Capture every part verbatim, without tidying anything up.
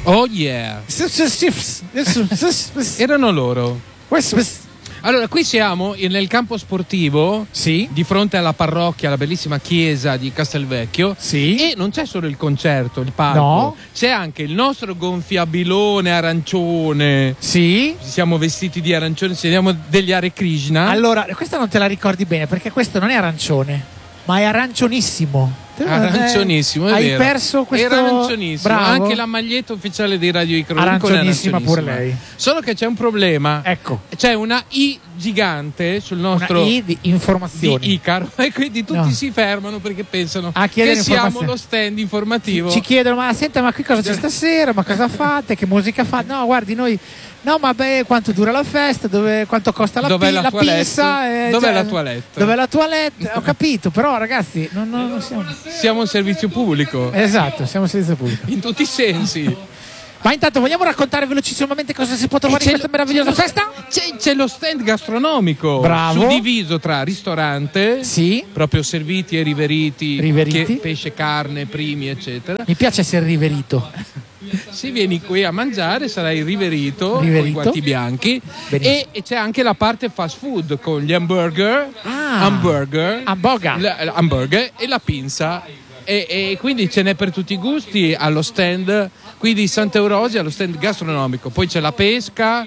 Oh yeah. Erano loro. Allora, qui siamo nel campo sportivo, sì, di fronte alla parrocchia, alla bellissima chiesa di Castelvecchio. Sì. E non c'è solo il concerto, il palco. No. C'è anche il nostro gonfiabilone arancione. Sì. Siamo vestiti di arancione, siamo degli Hare Krishna. Allora, questa non te la ricordi bene, perché questo non è arancione, ma è arancione. Arancione, è hai vero. perso questo. Era arancionissimo. Bravo. Anche la maglietta ufficiale di Radio Icaro Arancionissima pure lei. Solo che c'è un problema. Ecco. C'è una I gigante sul nostro una I di informazioni di Icaro e quindi tutti no. si fermano perché pensano a che siamo lo stand informativo. Ci, ci chiedono: ma senta, ma qui cosa c'è stasera? Ma cosa fate? Che musica fate? No, guardi, noi. No, ma beh, quanto dura la festa? Dove, quanto costa la, dov'è pi- la, la pizza? Eh, dov'è cioè, la toilette? Dov'è la toilette? Ho capito, però ragazzi, non, non, non siamo. Siamo un servizio pubblico. Esatto, siamo un servizio pubblico. In tutti i sensi. Ma intanto vogliamo raccontare velocissimamente cosa si può trovare in questa meravigliosa festa? C'è, c'è lo stand gastronomico. Bravo. Suddiviso tra ristorante, sì, proprio serviti e riveriti, riveriti. Che, pesce, carne, primi, eccetera. Mi piace essere riverito. Se vieni qui a mangiare sarai riverito, riverito. con i guanti bianchi. E, e c'è anche la parte fast food con gli hamburger, ah, hamburger, hamburger. La, hamburger e la pinza. E, e quindi ce n'è per tutti i gusti allo stand qui di Sant'Eurosia, allo stand gastronomico. Poi c'è la pesca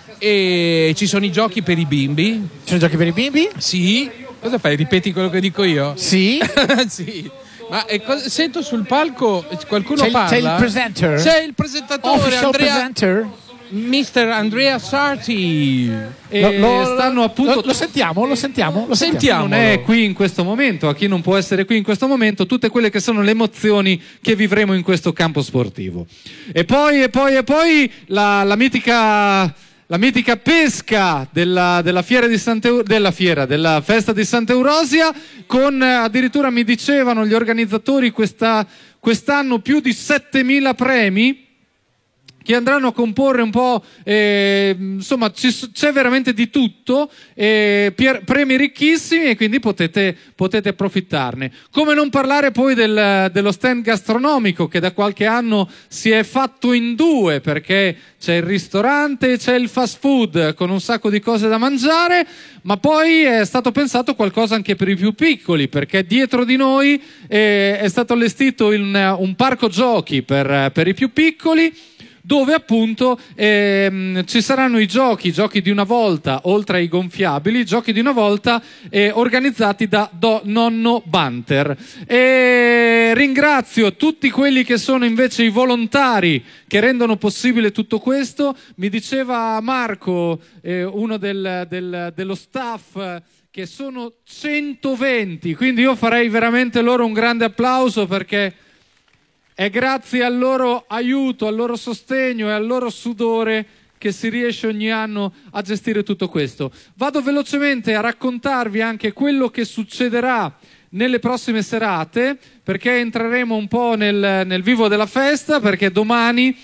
e ci sono i giochi per i bimbi. Ci sono i giochi per i bimbi? Sì. Cosa fai? Ripeti quello che dico io? Sì. Sì. Ma eh, cosa, sento sul palco qualcuno c'è il, parla. C'è il presenter. C'è il presentatore. Official Andrea, presenter. mister Andrea Sarti. E lo, lo, stanno appunto. Lo, lo sentiamo, lo sentiamo. Lo sentiamo. Non è qui in questo momento, a chi non può essere qui in questo momento, tutte quelle che sono le emozioni che vivremo in questo campo sportivo. E poi, e poi, e poi la, la mitica. La mitica pesca della, della fiera di Sant'Eu- della fiera, della festa di Sant'Eurosia, con addirittura mi dicevano gli organizzatori questa, quest'anno più di settemila premi che andranno a comporre un po', eh, insomma ci, c'è veramente di tutto, eh, pier, premi ricchissimi e quindi potete, potete approfittarne. Come non parlare poi del, dello stand gastronomico che da qualche anno si è fatto in due, perché c'è il ristorante e c'è il fast food con un sacco di cose da mangiare, ma poi è stato pensato qualcosa anche per i più piccoli, perché dietro di noi eh, è stato allestito un, un parco giochi per, per i più piccoli, dove appunto ehm, ci saranno i giochi, giochi di una volta, oltre ai gonfiabili, giochi di una volta eh, organizzati da Do Nonno Banter. E ringrazio tutti quelli che sono invece i volontari che rendono possibile tutto questo. Mi diceva Marco, eh, uno del, del, dello staff, che sono centoventi, quindi io farei veramente loro un grande applauso, perché è grazie al loro aiuto, al loro sostegno e al loro sudore che si riesce ogni anno a gestire tutto questo. Vado velocemente a raccontarvi anche quello che succederà nelle prossime serate, perché entreremo un po' nel, nel vivo della festa, perché domani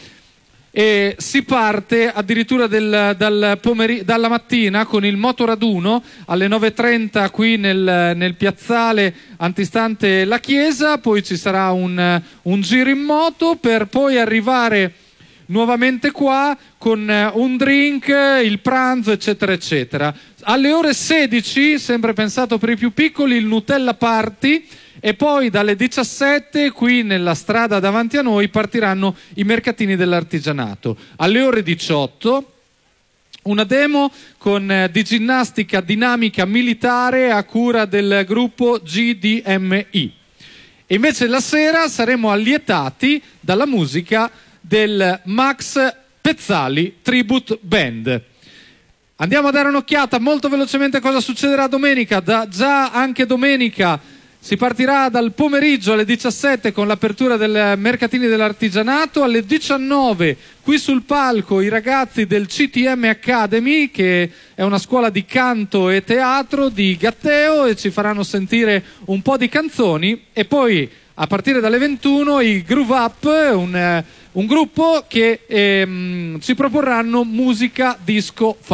e si parte addirittura del, dal pomeri- dalla mattina con il motoraduno alle nove e trenta qui nel, nel piazzale antistante la chiesa, poi ci sarà un, un giro in moto per poi arrivare nuovamente qua con un drink, il pranzo eccetera eccetera. Alle ore sedici, sempre pensato per i più piccoli, il Nutella Party. E poi dalle diciassette qui nella strada davanti a noi partiranno i mercatini dell'artigianato. Alle ore diciotto una demo con eh, di ginnastica dinamica militare a cura del gruppo G D M I. E invece la sera saremo allietati dalla musica del Max Pezzali Tribute Band. Andiamo a dare un'occhiata molto velocemente a cosa succederà domenica. Da, già anche domenica si partirà dal pomeriggio alle diciassette con l'apertura del mercatini dell'artigianato. Alle diciannove qui sul palco i ragazzi del C T M Academy, che è una scuola di canto e teatro di Gatteo, e ci faranno sentire un po' di canzoni. E poi a partire dalle ventuno i Groove Up, un, un gruppo che ehm, ci proporranno musica disco